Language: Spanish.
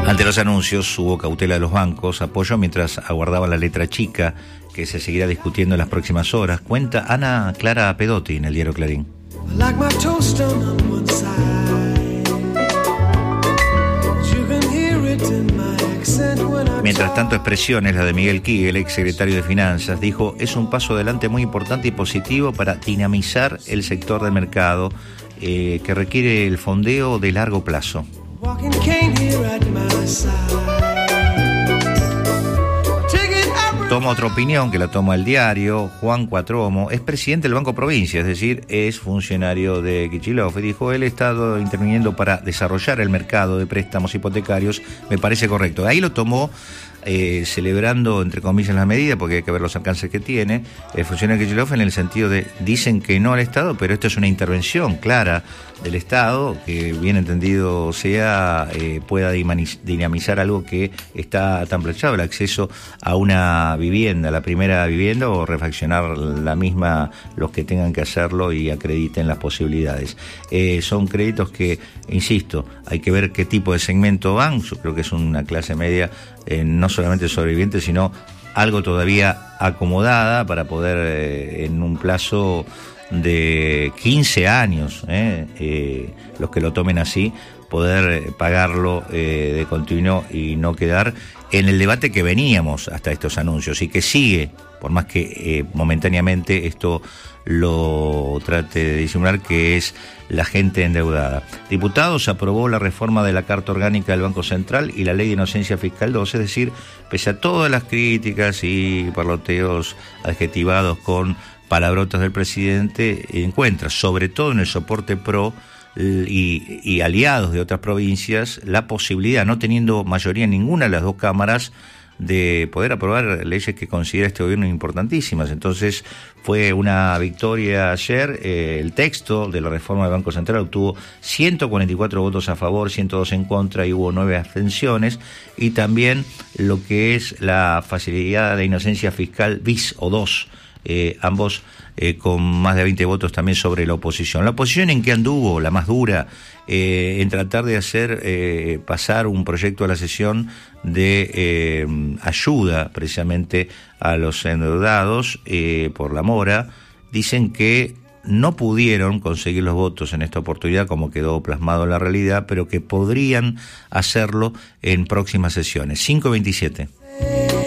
Ante los anuncios hubo cautela de los bancos, apoyo mientras aguardaban la letra chica, que se seguirá discutiendo en las próximas horas. Cuenta Ana Clara Pedotti en el diario Clarín. Mientras tanto, expresiones, la de Miguel Quigue, el ex secretario de Finanzas, dijo: es un paso adelante muy importante y positivo para dinamizar el sector del mercado que requiere el fondeo de largo plazo. Toma otra opinión que la toma el diario. Juan Cuatromo es presidente del Banco Provincia, es decir, es funcionario de Kicillof, y dijo: el Estado interviniendo para desarrollar el mercado de préstamos hipotecarios me parece correcto. Ahí lo tomó celebrando, entre comillas, la medida, porque hay que ver los alcances que tiene el funcionario Kicillof, en el sentido de, dicen que no al Estado, pero esto es una intervención clara del Estado, que bien entendido sea, pueda dinamizar algo que está tan planchado, el acceso a una vivienda, la primera vivienda, o refaccionar la misma los que tengan que hacerlo y acrediten las posibilidades. Son créditos que, insisto, hay que ver qué tipo de segmento van. Yo creo que es una clase media no solamente sobreviviente, sino algo todavía acomodada para poder en un plazo de 15 años, los que lo tomen así, poder pagarlo de continuo y no quedar en el debate que veníamos hasta estos anuncios y que sigue, por más que momentáneamente esto lo trate de disimular, que es la gente endeudada. Diputados aprobó la reforma de la Carta Orgánica del Banco Central y la Ley de Inocencia Fiscal 2, es decir, pese a todas las críticas y parloteos adjetivados con palabrotas del presidente, encuentra, sobre todo en el soporte PRO y aliados de otras provincias, la posibilidad, no teniendo mayoría en ninguna de las dos cámaras, de poder aprobar leyes que considera este gobierno importantísimas. Entonces fue una victoria ayer. El texto de la reforma del Banco Central obtuvo 144 votos a favor, 102 en contra y hubo 9 abstenciones, y también lo que es la facilidad de inocencia fiscal bis o 2, ambos con más de 20 votos también sobre la oposición. La oposición, ¿en qué anduvo? La más dura, en tratar de hacer pasar un proyecto a la sesión de ayuda precisamente a los endeudados por la mora. Dicen que no pudieron conseguir los votos en esta oportunidad, como quedó plasmado en la realidad, pero que podrían hacerlo en próximas sesiones. 5:27.